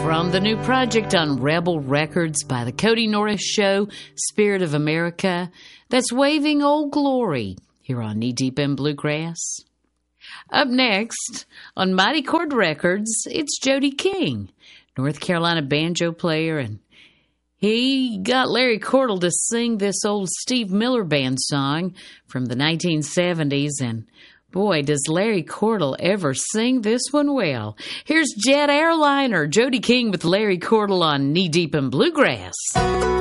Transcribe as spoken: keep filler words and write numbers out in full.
From the new project on Rebel Records by the Cody Norris Show, Spirit of America, that's Waving Old Glory, here on Knee Deep in Bluegrass. Up next, on Mighty Chord Records, it's Jody King, North Carolina banjo player, and he got Larry Cordle to sing this old Steve Miller Band song from the nineteen seventies, and boy, does Larry Cordle ever sing this one well. Here's Jet Airliner, Jody King with Larry Cordle on Knee Deep in Bluegrass.